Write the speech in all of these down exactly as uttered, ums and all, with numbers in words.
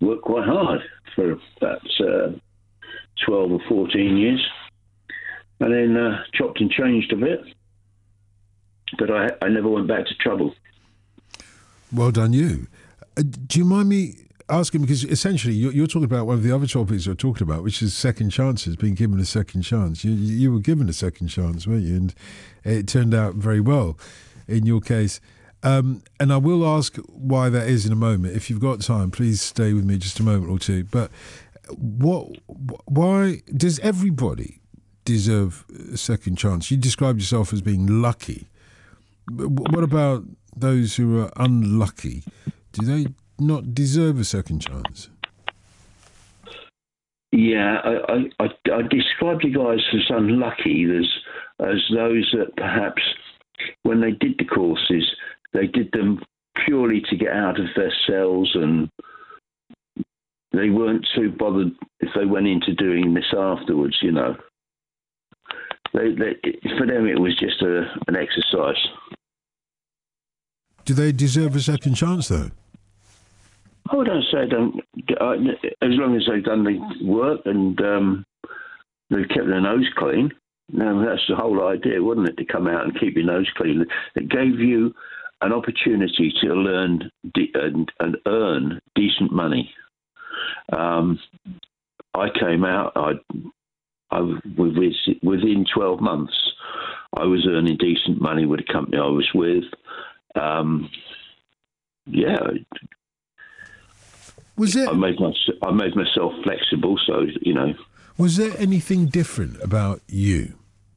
worked quite hard for about uh, twelve or fourteen years, and then uh, chopped and changed a bit. But I, I never went back to trouble. Well done, you. Uh, do you mind me asking, because essentially you're, you're talking about one of the other topics you're talking about, which is second chances, being given a second chance. You, you were given a second chance, weren't you? And it turned out very well in your case. Um, and I will ask why that is in a moment. If you've got time, please stay with me just a moment or two. But what, why does everybody deserve a second chance? You described yourself as being lucky. What about those who are unlucky? Do they not deserve a second chance? Yeah, I, I, I described you guys as unlucky as, as those that perhaps when they did the courses, they did them purely to get out of their cells, and they weren't too bothered if they went into doing this afterwards, you know. They, they, for them, it was just a, an exercise. Do they deserve a second chance, though? I don't say I don't. As long as they've done the work and um, they've kept their nose clean. No, that's the whole idea, wasn't it? To come out and keep your nose clean. It gave you an opportunity to learn de- and, and earn decent money. Um, I came out. I, I within twelve months, I was earning decent money with the company I was with. Um, yeah. Was it? I made my, I made myself flexible, so you know. Was there anything different about you?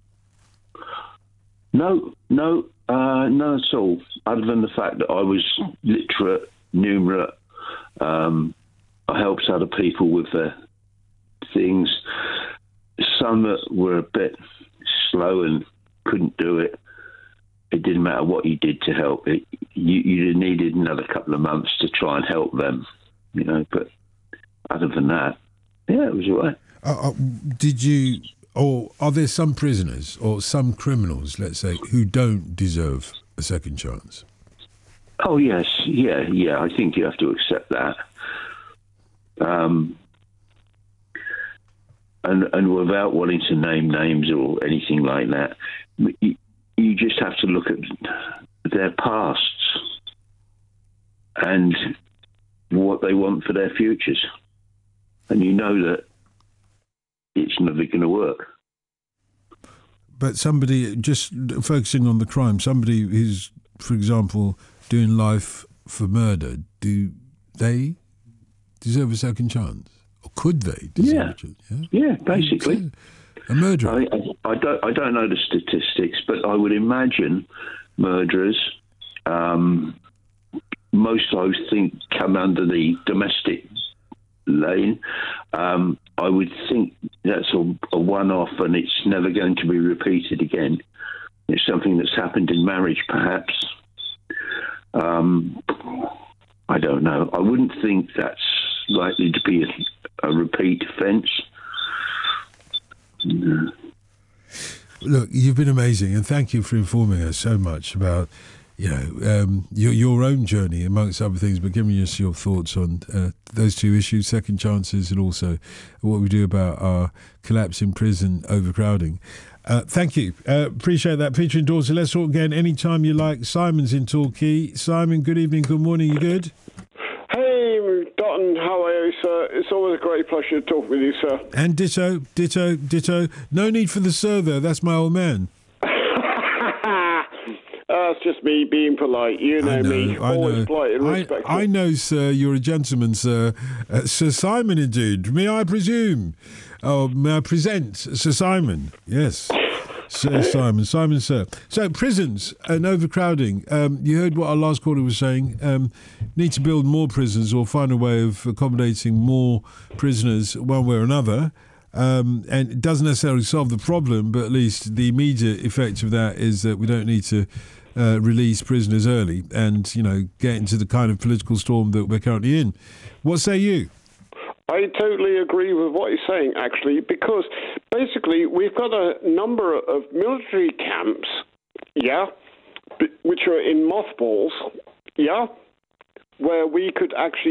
No, no, uh, none at all. Other than the fact that I was literate, numerate. Um, I helped other people with their things. Some that were a bit slow and couldn't do it. It didn't matter what you did to help it. You, you needed another couple of months to try and help them. You know, but other than that, yeah, it was all right. Uh, uh, did you, or are there some prisoners or some criminals, let's say, who don't deserve a second chance? Oh, yes, yeah, yeah, I think you have to accept that. Um, and, and without wanting to name names or anything like that, you, you just have to look at their pasts and what they want for their futures. And you know that it's never going to work. But somebody, just focusing on the crime, somebody who's, for example, doing life for murder, do they deserve a second chance? Or could they deserve yeah. a chance? Yeah, yeah basically. A murderer. I, I, I, don't, I don't know the statistics, but I would imagine murderers, um, most I think come under the domestic lane. Um, I would think that's a, a one-off and it's never going to be repeated again. It's something that's happened in marriage, perhaps. Um, I don't know. I wouldn't think that's likely to be a, a repeat offence. No. Look, you've been amazing, and thank you for informing us so much about, you know, um, your your own journey, amongst other things, but giving us your thoughts on uh, those two issues, second chances, and also what we do about our collapse in prison overcrowding. Uh, thank you. Uh, appreciate that. Peter in Dorset, let's talk again anytime you like. Simon's in Torquay. Simon, good evening, good morning, you good? Hey, Dotton, how are you, sir? It's always a great pleasure to talk with you, sir. And ditto, ditto, ditto. No need for the sir, though. That's my old man. That's just me being polite. You know, know me. I Always know. polite and I, respectful. I know, sir. You're a gentleman, sir. Uh, Sir Simon, indeed. May I presume? Oh, may I present Sir Simon? Yes. Sir Simon. Simon, sir. So, prisons and overcrowding. Um, you heard what our last caller was saying. Um, need to build more prisons or find a way of accommodating more prisoners one way or another. Um, and it doesn't necessarily solve the problem, but at least the immediate effect of that is that we don't need to uh, release prisoners early and, you know, get into the kind of political storm that we're currently in. What say you? I totally agree with what you're saying, actually, because basically we've got a number of military camps, yeah, which are in mothballs, yeah, where we could actually